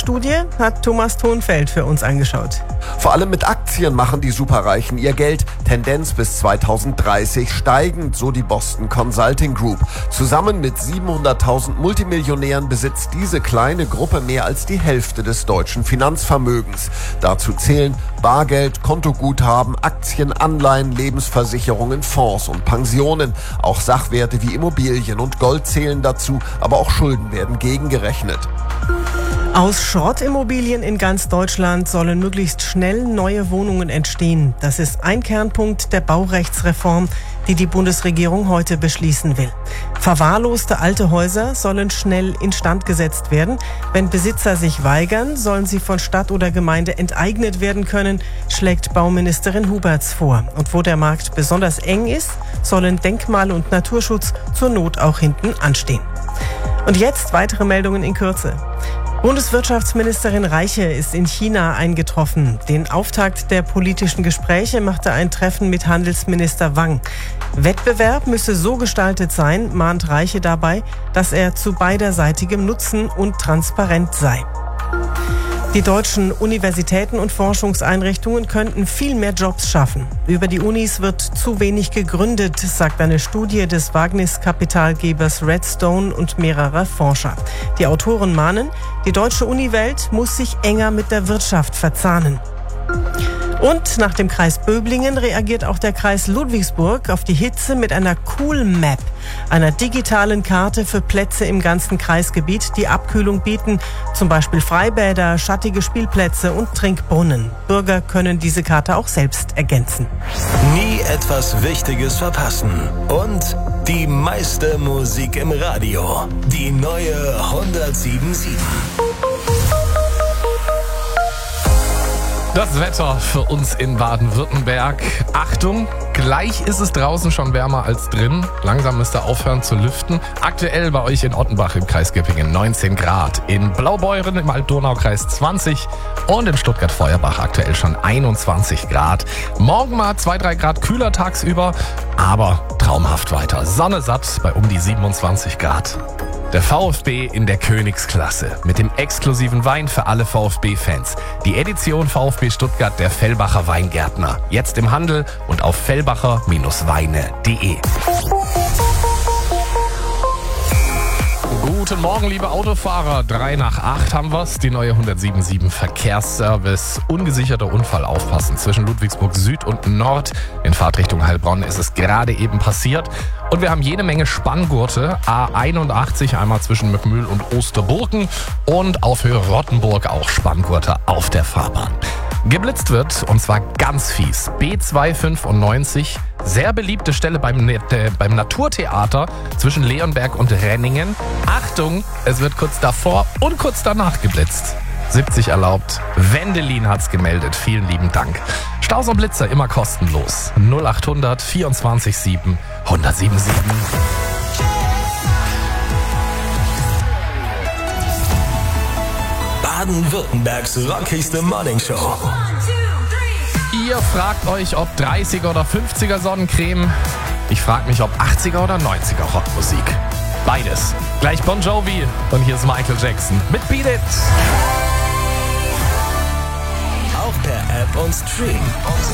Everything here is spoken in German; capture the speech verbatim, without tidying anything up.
Studie hat Thomas Thonfeld für uns angeschaut. Vor allem mit Aktien machen die Superreichen ihr Geld. Tendenz bis zweitausenddreißig steigend, so die Boston Consulting Group. Zusammen mit siebenhunderttausend Multimillionären besitzt diese kleine Gruppe mehr als die Hälfte des deutschen Finanzvermögens. Dazu zählen Bargeld, Kontoguthaben, Aktien, Anleihen, Lebensversicherungen, Fonds und Pensionen. Auch Sachwerte wie Immobilien und Gold zählen dazu, aber auch Schulden werden gegengerechnet. Aus Schrottimmobilien in ganz Deutschland sollen möglichst schnell neue Wohnungen entstehen. Das ist ein Kernpunkt der Baurechtsreform, die die Bundesregierung heute beschließen will. Verwahrloste alte Häuser sollen schnell instand gesetzt werden. Wenn Besitzer sich weigern, sollen sie von Stadt oder Gemeinde enteignet werden können, schlägt Bauministerin Huberts vor. Und wo der Markt besonders eng ist, sollen Denkmal- und Naturschutz zur Not auch hinten anstehen. Und jetzt weitere Meldungen in Kürze. Bundeswirtschaftsministerin Reiche ist in China eingetroffen. Den Auftakt der politischen Gespräche machte ein Treffen mit Handelsminister Wang. Wettbewerb müsse so gestaltet sein, mahnt Reiche dabei, dass er zu beiderseitigem Nutzen und transparent sei. Die deutschen Universitäten und Forschungseinrichtungen könnten viel mehr Jobs schaffen. Über die Unis wird zu wenig gegründet, sagt eine Studie des Wagniskapitalgebers Redstone und mehrerer Forscher. Die Autoren mahnen, die deutsche Uniwelt muss sich enger mit der Wirtschaft verzahnen. Und nach dem Kreis Böblingen reagiert auch der Kreis Ludwigsburg auf die Hitze mit einer Cool Map, einer digitalen Karte für Plätze im ganzen Kreisgebiet, die Abkühlung bieten, zum Beispiel Freibäder, schattige Spielplätze und Trinkbrunnen. Bürger können diese Karte auch selbst ergänzen. Nie etwas Wichtiges verpassen und die meiste Musik im Radio. Die neue hundertsieben Komma sieben. Das Wetter für uns in Baden-Württemberg. Achtung, gleich ist es draußen schon wärmer als drin. Langsam müsst ihr aufhören zu lüften. Aktuell bei euch in Ottenbach im Kreis Göppingen neunzehn Grad. In Blaubeuren im Alt-Donau-Kreis zwanzig und in Stuttgart-Feuerbach aktuell schon einundzwanzig Grad. Morgen mal zwei, drei Grad kühler tagsüber, aber traumhaft weiter. Sonne satt bei um die siebenundzwanzig Grad. Der VfB in der Königsklasse mit dem exklusiven Wein für alle VfB-Fans. Die Edition VfB Stuttgart der Fellbacher Weingärtner. Jetzt im Handel und auf fellbacher Weine punkt de. Guten Morgen, liebe Autofahrer. Drei nach acht haben wir's. Die neue hundertsieben Komma sieben Verkehrsservice. Ungesicherter Unfall aufpassen. Zwischen Ludwigsburg Süd und Nord in Fahrtrichtung Heilbronn ist es gerade eben passiert. Und wir haben jede Menge Spanngurte. A einundachtzig einmal zwischen Möckmühl und Osterburken. Und auf Höhe Rottenburg auch Spanngurte auf der Fahrbahn. Geblitzt wird, und zwar ganz fies. B zweihundertfünfundneunzig, sehr beliebte Stelle beim, äh, beim Naturtheater zwischen Leonberg und Renningen. Achtung, es wird kurz davor und kurz danach geblitzt. siebzig erlaubt. Wendelin hat's gemeldet. Vielen lieben Dank. Staus und Blitzer immer kostenlos. null achthundert vierundzwanzig sieben hundertsieben Komma sieben. Baden-Württembergs rockigste Morningshow. Ihr fragt euch, ob dreißiger oder fünfziger Sonnencreme. Ich frage mich, ob achtziger oder neunziger Rockmusik. Beides. Gleich Bon Jovi und hier ist Michael Jackson mit Beat It. Auch per App und Stream.